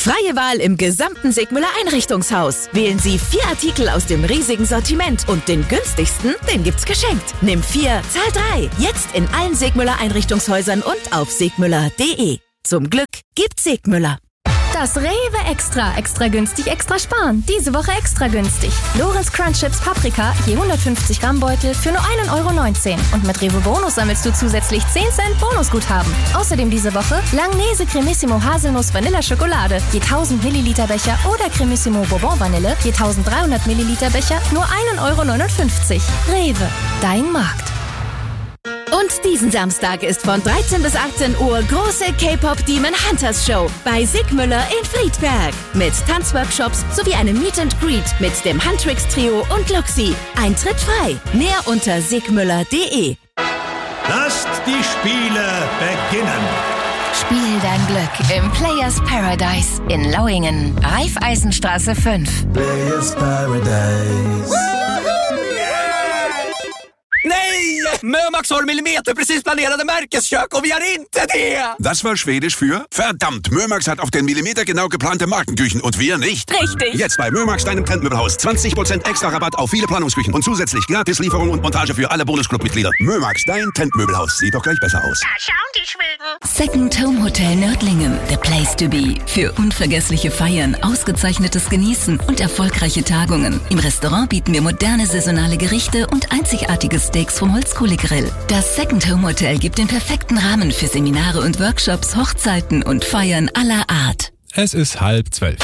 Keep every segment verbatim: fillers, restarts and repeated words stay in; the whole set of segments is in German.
Freie Wahl im gesamten Sigmüller Einrichtungshaus. Wählen Sie vier Artikel aus dem riesigen Sortiment und den günstigsten, den gibt's geschenkt. Nimm vier, zahl drei. Jetzt in allen Sigmüller Einrichtungshäusern und auf sigmüller punkt de. Zum Glück gibt's Sigmüller. Das Rewe Extra. Extra günstig, extra sparen. Diese Woche extra günstig. Lorenz Crunch Chips Paprika, je hundertfünfzig Gramm Beutel für nur ein Euro neunzehn. Und mit Rewe Bonus sammelst du zusätzlich zehn Cent Bonusguthaben. Außerdem diese Woche Langnese Cremissimo Haselnuss Vanilla Schokolade, je tausend Milliliter Becher oder Cremissimo Bourbon Vanille, je tausenddreihundert Milliliter Becher, nur ein Euro neunundfünfzig. Rewe, dein Markt. Und diesen Samstag ist von dreizehn bis achtzehn Uhr große K-Pop Demon Hunters Show bei Sigmüller in Friedberg. Mit Tanzworkshops sowie einem Meet and Greet mit dem Huntrix Trio und Luxi. Eintritt frei. Mehr unter sigmüller punkt de. Lasst die Spiele beginnen. Spiel dein Glück im Players Paradise in Lauingen. Raiffeisenstraße fünf. Players Paradise. Nej! Mömax har millimeterprecis planerade Märkeskök och vi har inte det! Das war Schwedisch für verdammt, Mömax hat auf den Millimeter genau geplante Markenküchen und wir nicht. Richtig. Jetzt bei Mömax, deinem Trendmöbelhaus. zwanzig Prozent extra Rabatt auf viele Planungsküchen und zusätzlich Gratislieferung und Montage für alle Bonusclub-Mitglieder. Mömax, dein Trendmöbelhaus. Sieht doch gleich besser aus. Da schauen die Schweden. Second Home Hotel Nördlingen. The place to be. Für unvergessliche Feiern, ausgezeichnetes Genießen und erfolgreiche Tagungen. Im Restaurant bieten wir moderne saisonale Gerichte und einzigartige Steaks vom Holzkohlegrill. Das Second Home Hotel gibt den perfekten Rahmen für Seminare und Workshops, Hochzeiten und Feiern aller Art. Es ist halb zwölf.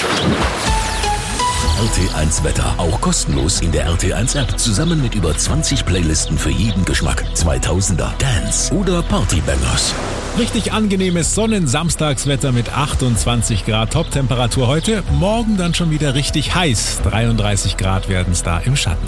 R T eins Wetter. Auch kostenlos in der R T eins App. Zusammen mit über zwanzig Playlisten für jeden Geschmack. zweitausender, Dance oder Partybangers. Richtig angenehmes Sonnensamstagswetter mit achtundzwanzig Grad Toptemperatur heute. Morgen dann schon wieder richtig heiß. dreiunddreißig Grad werden es da im Schatten.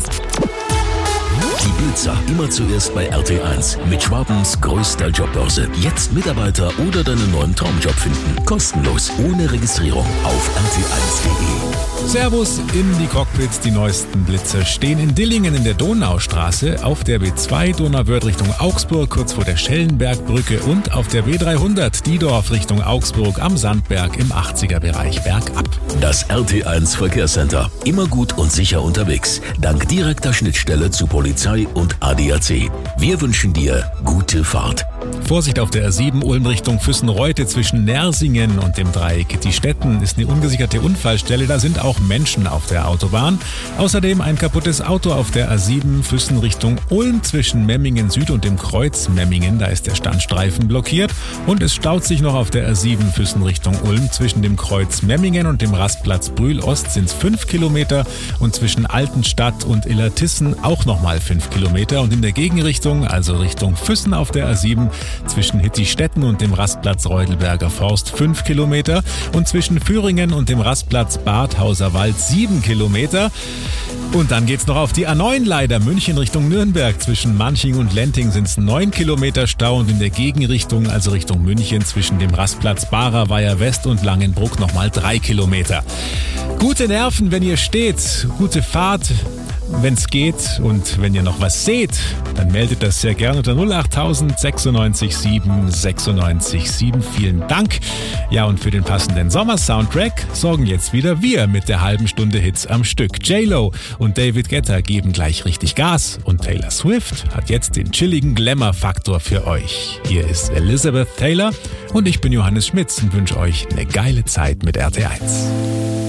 Die Blitzer immer zuerst bei R T eins mit Schwabens größter Jobbörse. Jetzt Mitarbeiter oder deinen neuen Traumjob finden. Kostenlos, ohne Registrierung auf R T eins punkt de. Servus in die Cockpits. Die neuesten Blitzer stehen in Dillingen in der Donaustraße, auf der B zwei Donauwörth Richtung Augsburg, kurz vor der Schellenbergbrücke und auf der B dreihundert Diedorf Richtung Augsburg am Sandberg im achtziger Bereich bergab. Das R T eins Verkehrscenter. Immer gut und sicher unterwegs. Dank direkter Schnittstelle zu Polizei und A D A C. Wir wünschen dir gute Fahrt. Vorsicht auf der R sieben Ulm Richtung Füssen-Reute zwischen Nersingen und dem Dreieck Ettistetten ist eine ungesicherte Unfallstelle. Da sind auch Menschen auf der Autobahn. Außerdem ein kaputtes Auto auf der A sieben Füssen Richtung Ulm zwischen Memmingen Süd und dem Kreuz Memmingen. Da ist der Standstreifen blockiert. Und es staut sich noch auf der A sieben Füssen Richtung Ulm zwischen dem Kreuz Memmingen und dem Rastplatz Brühl Ost sind es fünf Kilometer und zwischen Altenstadt und Illertissen auch nochmal fünf Kilometer. Und in der Gegenrichtung, also Richtung Füssen auf der A sieben, zwischen Hittistetten und dem Rastplatz Reudelberger Forst fünf Kilometer und zwischen Führingen und dem Rastplatz Badhauser Wald sieben Kilometer. Und dann geht's noch auf die A neun leider, München Richtung Nürnberg. Zwischen Manching und Lenting sind es neun Kilometer Stau und in der Gegenrichtung, also Richtung München, zwischen dem Rastplatz Barer-Weiher West und Langenbruck nochmal drei Kilometer. Gute Nerven, wenn ihr steht, gute Fahrt, wenn's geht, und wenn ihr noch was seht, dann meldet das sehr gerne unter null achttausend sechsundneunzig sieben sechsundneunzig sieben. Vielen Dank. Ja, und für den passenden Sommer-Soundtrack sorgen jetzt wieder wir mit der halben Stunde Hits am Stück. J-Lo und David Guetta geben gleich richtig Gas und Taylor Swift hat jetzt den chilligen Glamour-Faktor für euch. Hier ist Elizabeth Taylor und ich bin Johannes Schmitz und wünsche euch eine geile Zeit mit R T eins.